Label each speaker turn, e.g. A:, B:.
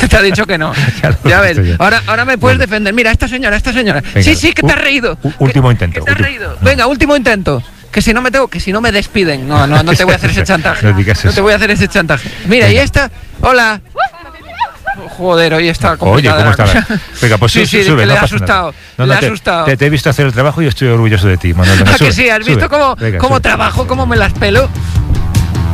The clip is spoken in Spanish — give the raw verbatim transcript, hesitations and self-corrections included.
A: Te ha dicho que no. Ya, ya ves. Ahora, ahora me puedes bueno. defender. Mira, esta señora, esta señora. Venga, sí, sí, que te has reído.
B: U, último
A: que,
B: intento.
A: Que te has reído. Venga, último intento. Que si no me tengo, que si no me despiden. No, no, no te voy a hacer ese chantaje.
B: No digas eso.
A: No te voy a hacer ese chantaje. Mira, venga. Y esta. Hola. Joder, hoy está complicada.
B: Oye, ¿cómo está? Venga, pues
A: sí, sí,
B: sube,
A: que
B: no
A: le ha asustado.
B: No, no,
A: le ha
B: te,
A: asustado.
B: Te, te he visto hacer el trabajo y estoy orgulloso de ti, Manuel.
A: ¿A que sí? ¿Has
B: sube,
A: visto cómo,
B: venga,
A: cómo
B: sube.
A: trabajo, cómo me las pelo?